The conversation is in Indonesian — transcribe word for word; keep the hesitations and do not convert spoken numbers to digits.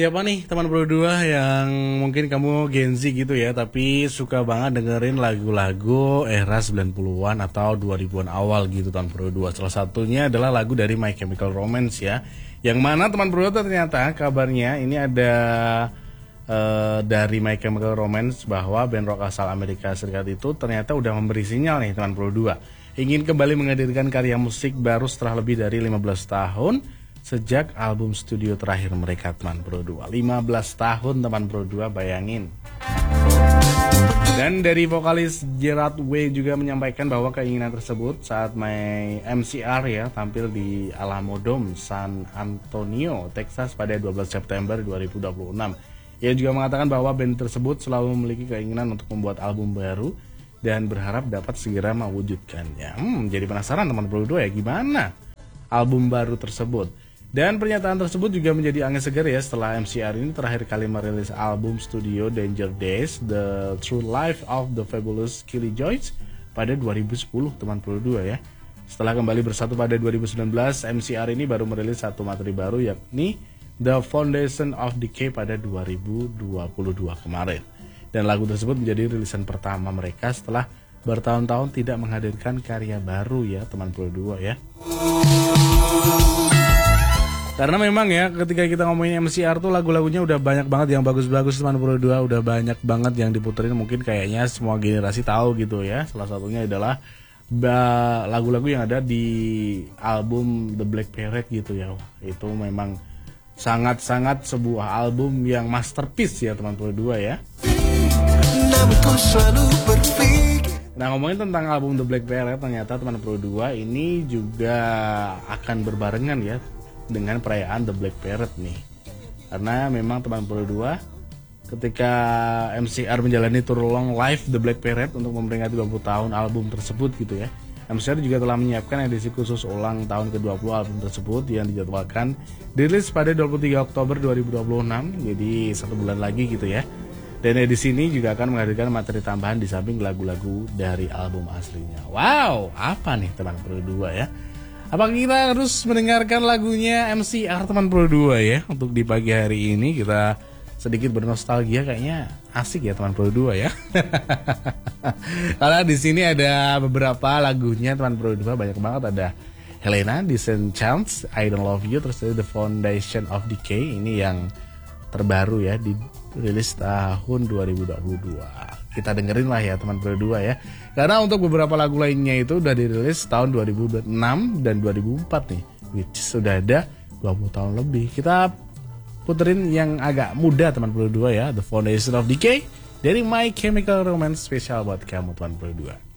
Siapa nih teman berdua yang mungkin kamu Gen Z gitu ya, tapi suka banget dengerin lagu-lagu era sembilan puluhan atau dua ribuan awal gitu teman berdua. Salah satunya adalah lagu dari My Chemical Romance ya. Yang mana teman berdua ternyata kabarnya ini ada uh, dari My Chemical Romance bahwa band rock asal Amerika Serikat itu ternyata udah memberi sinyal nih teman berdua. Ingin kembali menghadirkan karya musik baru setelah lebih dari lima belas tahun. Sejak album studio terakhir mereka teman berdua. lima belas tahun teman berdua, bayangin. Dan dari vokalis Gerard Way juga menyampaikan bahwa keinginan tersebut saat My M C R ya tampil di Alamo Dome San Antonio, Texas pada dua belas September dua ribu dua puluh enam. Ia juga mengatakan bahwa band tersebut selalu memiliki keinginan untuk membuat album baru dan berharap dapat segera mewujudkannya. Hmm, jadi penasaran teman berdua ya gimana album baru tersebut. Dan pernyataan tersebut juga menjadi angin segar ya setelah M C R ini terakhir kali merilis album studio Danger Days, The True Life of the Fabulous Killy Joys pada dua ribu sepuluh teman berdua ya. Setelah kembali bersatu pada dua ribu sembilan belas, M C R ini baru merilis satu materi baru yakni The Foundation of Decay pada dua ribu dua puluh dua kemarin. Dan lagu tersebut menjadi rilisan pertama mereka setelah bertahun-tahun tidak menghadirkan karya baru ya teman berdua ya. Karena memang ya ketika kita ngomongin M C R tuh lagu-lagunya udah banyak banget yang bagus-bagus teman berdua, udah banyak banget yang diputerin, mungkin kayaknya semua generasi tahu gitu ya. Salah satunya adalah lagu-lagu yang ada di album The Black Parrot gitu ya. Itu memang sangat-sangat sebuah album yang masterpiece ya teman berdua ya. Nah ngomongin tentang album The Black Parrot, ternyata teman berdua ini juga akan berbarengan ya dengan perayaan The Black Parrot nih. Karena memang teman berdua ketika M C R menjalani tour long live The Black Parrot untuk memperingati dua puluh tahun album tersebut gitu ya. M C R juga telah menyiapkan edisi khusus ulang tahun ke dua puluh album tersebut yang dijadwalkan dirilis pada dua puluh tiga Oktober dua ribu dua puluh enam. Jadi satu bulan lagi gitu ya. Dan edisi ini juga akan menghadirkan materi tambahan di samping lagu-lagu dari album aslinya. Wow, apa nih teman berdua ya? Apa kita harus mendengarkan lagunya M C R teman berdua ya? Untuk di pagi hari ini kita sedikit bernostalgia, kayaknya asik ya teman berdua ya. Karena di sini ada beberapa lagunya teman berdua, banyak banget. Ada Helena, Disenchant, I Don't Love You, terus ada The Foundation of Decay. Ini yang terbaru ya, dirilis tahun dua ribu dua puluh dua. Kita dengerin lah ya teman berdua ya. Karena untuk beberapa lagu lainnya itu udah dirilis tahun dua ribu enam dan dua ribu empat nih, which sudah ada dua puluh tahun lebih. Kita puterin yang agak muda teman berdua ya, The Foundation of Decay dari My Chemical Romance, spesial buat kamu teman berdua.